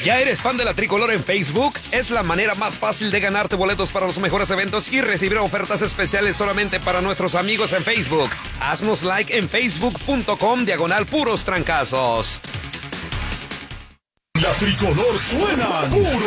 ¿Ya eres fan de la Tricolor en Facebook? Es la manera más fácil de ganarte boletos para los mejores eventos y recibir ofertas especiales solamente para nuestros amigos en Facebook. Haznos like en facebook.com/puros trancazos. La Tricolor suena puro